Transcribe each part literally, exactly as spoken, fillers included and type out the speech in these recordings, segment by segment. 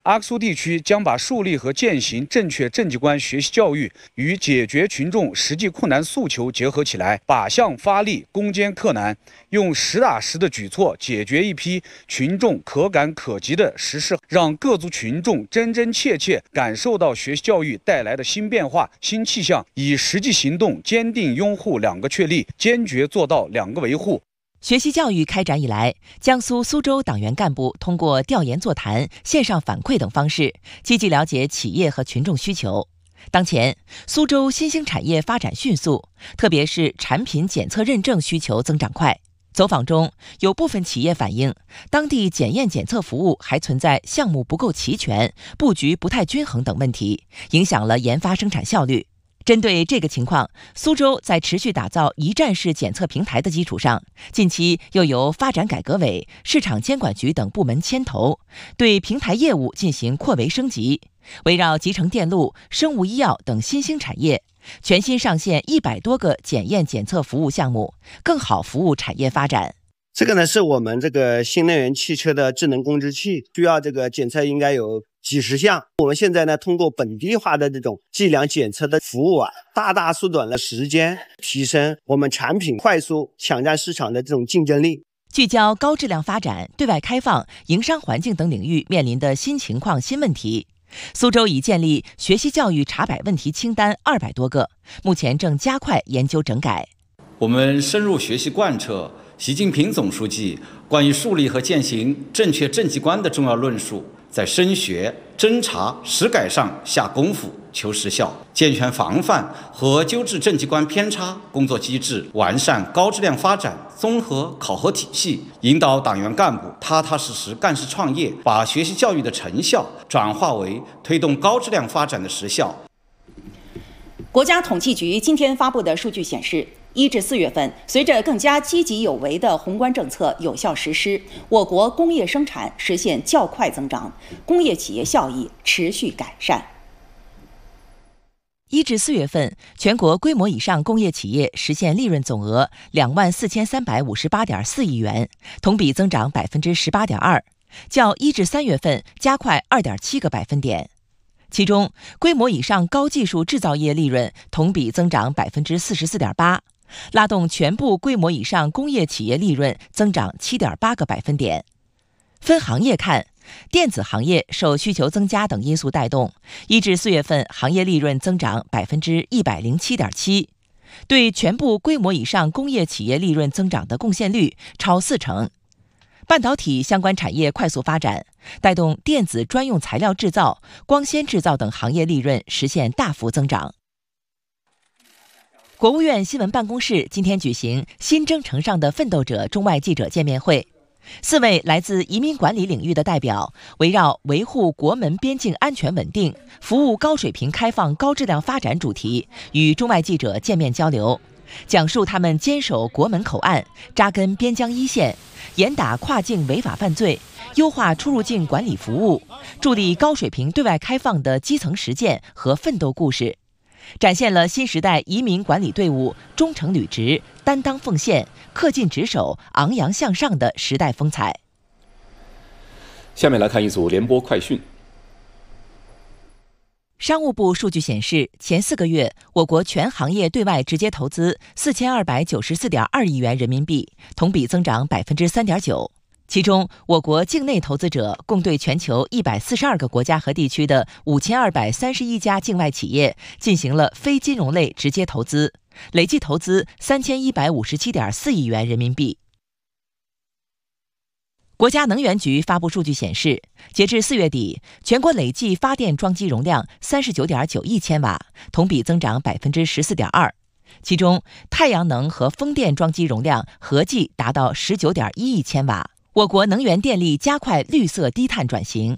阿克苏地区将把树立和践行正确政绩观学习教育与解决群众实际困难诉求结合起来，靶向发力，攻坚克难，用实打实的举措解决一批群众可感可及的实事，让各族群众真真切切感受到学习教育带来的新变化、新气象，以实际行动坚定拥护两个确立，坚决做到两个维护。 学习教育开展以来，江苏苏州党员干部通过调研座谈、线上反馈等方式，积极了解企业和群众需求。当前，苏州新兴产业发展迅速，特别是产品检测认证需求增长快。走访中，有部分企业反映，当地检验检测服务还存在项目不够齐全、布局不太均衡等问题，影响了研发生产效率。针对这个情况，苏州在持续打造一站式检测平台的基础上，近期又由发展改革委、市场监管局等部门牵头，对平台业务进行扩围升级，围绕集成电路、生物医药等新兴产业，全新上线一百多个检验检测服务项目，更好服务产业发展。 这个呢，是我们这个新能源汽车的智能控制器，需要这个检测应该有几十项。我们现在呢，通过本地化的这种计量检测的服务啊，大大缩短了时间，提升我们产品快速抢占市场的这种竞争力。 聚焦高质量发展、对外开放、营商环境等领域面临的新情况、新问题，苏州已建立学习教育查摆问题清单二百多个，目前正加快研究整改。 我们深入学习贯彻习近平总书记关于树立和践行正确政绩观的重要论述，在深学、侦查、实改上下功夫求实效，健全防范和纠治政绩观偏差工作机制，完善高质量发展综合考核体系，引导党员干部踏踏实实干事创业，把学习教育的成效转化为推动高质量发展的实效。 国家统计局今天发布的数据显示，一至四月份，随着更加积极有为的宏观政策有效实施，我国工业生产实现较快增长，工业企业效益持续改善。 一至四月份，全国规模以上工业企业实现利润总额两万四千三百五十八点四亿元，同比增长百分之十八点二，较一至三月份加快二点七个百分点。其中，规模以上高技术制造业利润同比增长百分之四十四点八，拉动全部规模以上工业企业利润增长七点八个百分点。分行业看，电子行业受需求增加等因素带动，一至四月份行业利润增长百分之一百零七点七，对全部规模以上工业企业利润增长的贡献率超四成。半导体相关产业快速发展，带动电子专用材料制造、光纤制造等行业利润实现大幅增长。国务院新闻办公室今天举行新征程上的奋斗者中外记者见面会，四位来自移民管理领域的代表围绕维护国门边境安全稳定、服务高水平开放高质量发展主题，与中外记者见面交流，讲述他们坚守国门口岸、扎根边疆一线、严打跨境违法犯罪、优化出入境管理服务、助力高水平对外开放的基层实践和奋斗故事，展现了新时代移民管理队伍忠诚履职、担当奉献、恪尽职守、昂扬向上的时代风采。 下面来看一组联播快讯。 商务部数据显示，前四个月，我国全行业对外直接投资四千二百九十四点二亿元人民币，同比增长百分之三点九。其中，我国境内投资者共对全球一百四十二个国家和地区的五千二百三十一家境外企业进行了非金融类直接投资，累计投资三千一百五十七点四亿元人民币。国家能源局发布数据显示，截至四月底，全国累计发电装机容量三十九点九亿千瓦，同比增长百分之十四点二。其中，太阳能和风电装机容量合计达到十九点一亿千瓦。我国能源电力加快绿色低碳转型。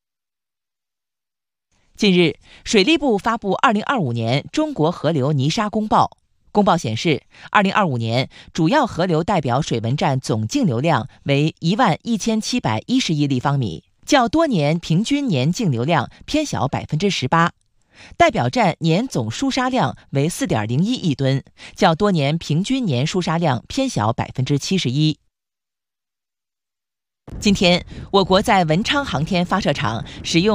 近日，水利部发布二零二五年中国河流泥沙公报。公报显示，二零二五年主要河流代表水文站总净流量为一万一千七百一十亿立方米，较多年平均年净流量偏小百分之十八。代表站年总输沙量为四点零一亿吨，较多年平均年输沙量偏小百分之七十一。今天，我国在文昌航天发射场使用